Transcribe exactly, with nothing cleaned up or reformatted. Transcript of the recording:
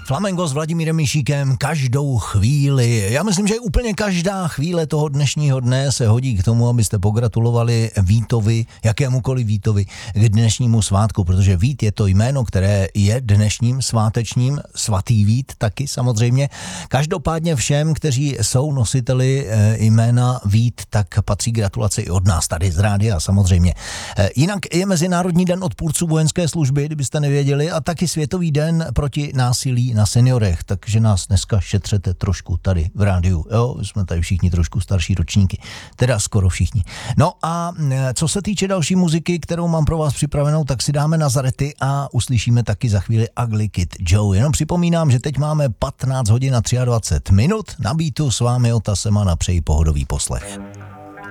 Flamengo s Vladimírem Mišíkem každou chvíli. Já myslím, že úplně každá chvíle toho dnešního dne se hodí k tomu, abyste pogratulovali Vítovi, jakémukoliv Vítovi, k dnešnímu svátku, protože Vít je to jméno, které je dnešním svátečním, svatý Vít taky samozřejmě. Každopádně všem, kteří jsou nositeli jména Vít, tak patří gratulace i od nás tady z rádia samozřejmě. Jinak je Mezinárodní den odpůrců vojenské služby, kdybyste nevěděli, a taky Světový den proti násilí na seniorech, takže nás dneska šetřete trošku tady v rádiu. Jo, jsme tady všichni trošku starší ročníky, teda skoro všichni. No a co se týče další muziky, kterou mám pro vás připravenou, tak si dáme Nazarety a uslyšíme taky za chvíli Ugly Kid Joe. Jenom připomínám, že teď máme patnáct hodin a dvacet tři minut. Na beatu s vámi Ota Semana, přeji pohodový poslech.